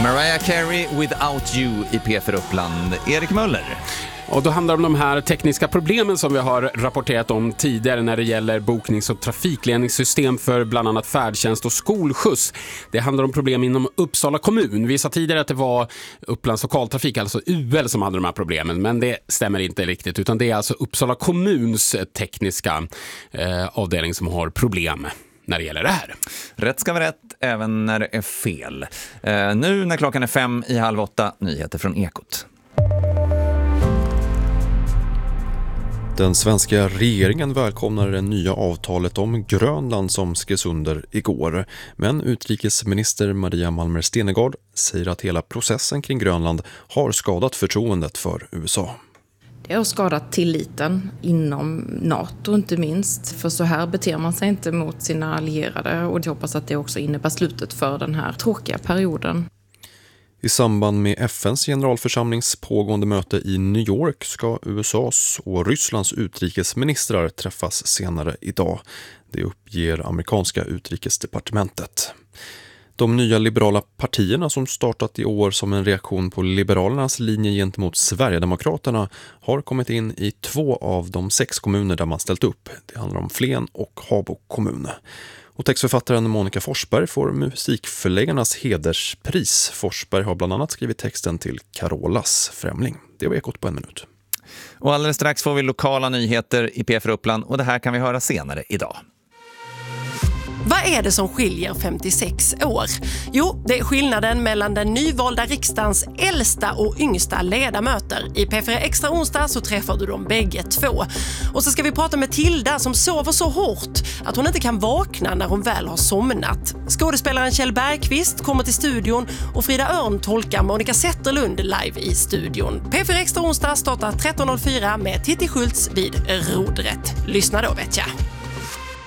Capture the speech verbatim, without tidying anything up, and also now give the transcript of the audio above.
Mariah Carey, Without You i P fyra Uppland. Erik Möller. Och då handlar det om de här tekniska problemen som vi har rapporterat om tidigare när det gäller boknings- och trafikledningssystem för bland annat färdtjänst och skolskjuts. Det handlar om problem inom Uppsala kommun. Vi sa tidigare att det var Upplands lokaltrafik, alltså U L, som hade de här problemen. Men det stämmer inte riktigt, utan det är alltså Uppsala kommuns tekniska eh, avdelning som har problem när det gäller det här. Rätt ska vara rätt, även när det är fel. Eh, nu när klockan är fem i halv åtta, nyheter från Ekot. Den svenska regeringen välkomnar det nya avtalet om Grönland som skrevs under igår. Men utrikesminister Maria Malmer Stenergard säger att hela processen kring Grönland har skadat förtroendet för U S A. Det har skadat tilliten inom NATO inte minst. För så här beter man sig inte mot sina allierade. Och jag hoppas att det också innebär slutet för den här tråkiga perioden. I samband med F N:s generalförsamlings pågående möte i New York ska U S A:s och Rysslands utrikesministrar träffas senare idag. Det uppger amerikanska utrikesdepartementet. De nya liberala partierna som startat i år som en reaktion på Liberalernas linje gentemot Sverigedemokraterna har kommit in i två av de sex kommuner där man ställt upp. Det handlar om Flen och Habo kommun. Och textförfattaren Monica Forsberg får musikförläggarnas hederspris. Forsberg har bland annat skrivit texten till Carolas Främling. Det var Ekot på en minut. Och alldeles strax får vi lokala nyheter i P fyra Uppland och det här kan vi höra senare idag. Vad är det som skiljer femtiosex år? Jo, det är skillnaden mellan den nyvalda riksdagens äldsta och yngsta ledamöter. I P fyra Extra onsdag så träffar du dem bägge två. Och så ska vi prata med Tilda som sover så hårt att hon inte kan vakna när hon väl har somnat. Skådespelaren Kjell Bergqvist kommer till studion och Frida Örn tolkar Monica Zetterlund live i studion. P fyra Extra onsdag startar tretton noll fyra med Titti Schultz vid rodret. Lyssna då, vet jag.